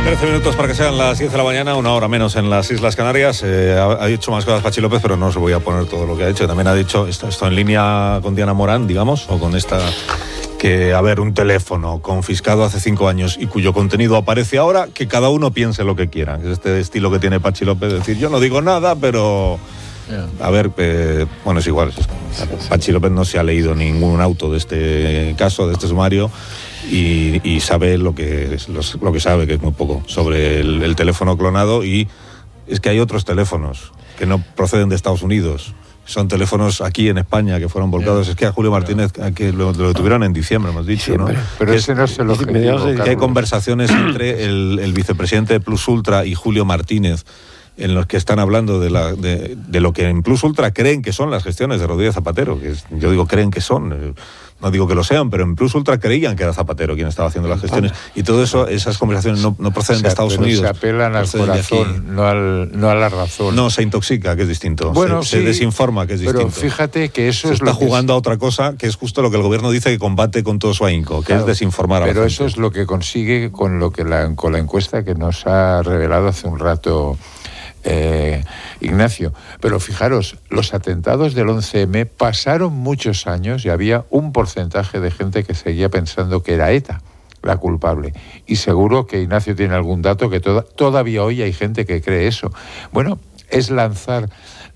13 minutos para que sean las 10 de la mañana, una hora menos en las Islas Canarias. Ha dicho más cosas Pachi López, pero no os voy a poner todo lo que ha dicho. También ha dicho esto en línea con Diana Morán, digamos, o con esta, que, a ver, un teléfono confiscado hace 5 años y cuyo contenido aparece ahora, que cada uno piense lo que quiera. Es este estilo que tiene Pachi López, decir, yo no digo nada, pero... A ver, bueno, es igual. Pachi López no se ha leído ningún auto de este caso, de este sumario, y sabe lo que sabe, que es muy poco, sobre el teléfono clonado. Y es que hay otros teléfonos que no proceden de Estados Unidos. Son teléfonos aquí en España que fueron volcados. Es que a Julio Martínez, que lo tuvieron en diciembre, hemos dicho, sí, ¿no? Pero ese no es el objetivo. Que hay conversaciones entre el vicepresidente de Plus Ultra y Julio Martínez, en los que están hablando de lo que en Plus Ultra creen que son las gestiones de Rodríguez Zapatero, que yo digo creen que son, no digo que lo sean, pero en Plus Ultra creían que era Zapatero quien estaba haciendo las gestiones, y todo eso, esas conversaciones no proceden de Estados Unidos. Se apelan al corazón, no a la razón. No, se intoxica, que es distinto. Bueno, se desinforma, que es distinto. Pero fíjate que eso se está jugando a otra cosa, que es justo lo que el gobierno dice que combate con todo su ahínco, que es desinformar a la gente. Pero eso es lo que consigue con la encuesta que nos ha revelado hace un rato Ignacio. Pero fijaros, los atentados del 11M pasaron muchos años y había un porcentaje de gente que seguía pensando que era ETA la culpable. Y seguro que Ignacio tiene algún dato que todavía hoy hay gente que cree eso. Bueno, es lanzar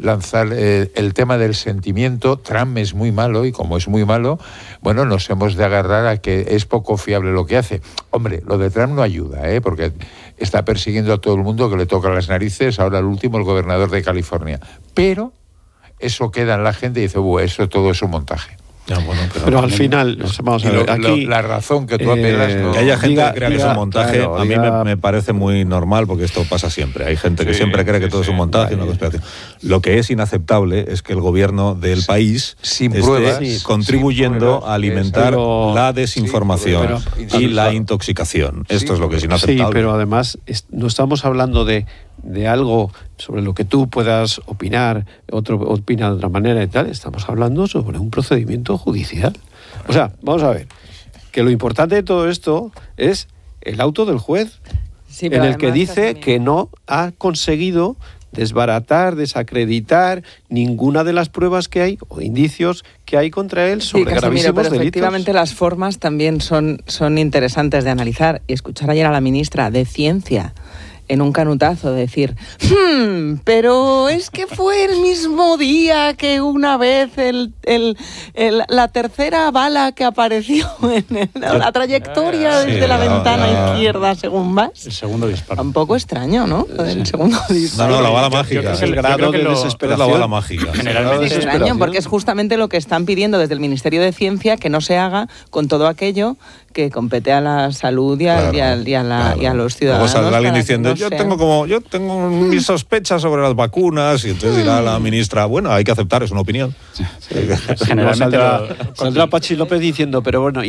el tema del sentimiento. Trump es muy malo, y como es muy malo, bueno, nos hemos de agarrar a que es poco fiable lo que hace. Hombre, lo de Trump no ayuda, porque está persiguiendo a todo el mundo que le toca las narices, ahora el último, el gobernador de California. Pero eso queda en la gente y dice, eso todo es un montaje. Ya, bueno, pero al final, vamos a ver, aquí la razón que tú apelas, que haya gente que crea que es un montaje, claro, a mí me parece muy normal, porque esto pasa siempre. Hay gente que siempre cree que todo es un montaje, una conspiración. Lo que es inaceptable es que el gobierno del país sin esté pruebas, contribuyendo a alimentar la desinformación y la intoxicación. Esto es lo que es inaceptable. Sí, pero además no estamos hablando de algo sobre lo que tú puedas opinar, otro opina de otra manera y tal. Estamos hablando sobre un procedimiento judicial. O sea, vamos a ver, que lo importante de todo esto es el auto del juez, en el que dice que no ha conseguido desbaratar, desacreditar ninguna de las pruebas que hay o indicios que hay contra él sobre gravísimos pero delitos. Efectivamente, las formas también son interesantes de analizar. Y escuchar ayer a la ministra de Ciencia en un canutazo decir, pero es que fue el mismo día que una vez la tercera bala que apareció en la trayectoria desde la ventana izquierda, según vas. El segundo disparo. Un poco extraño, ¿no? El segundo disparo. No, la bala mágica. El grado de desesperación. La bala mágica. Generalmente es extraño, porque es justamente lo que están pidiendo desde el Ministerio de Ciencia, que no se haga con todo aquello que compete a la salud y a los ciudadanos. Luego saldrá alguien diciendo, yo tengo mis sospechas sobre las vacunas, y entonces dirá la ministra, bueno, hay que aceptar, es una opinión. Generalmente saldrá Pachi López diciendo, pero bueno...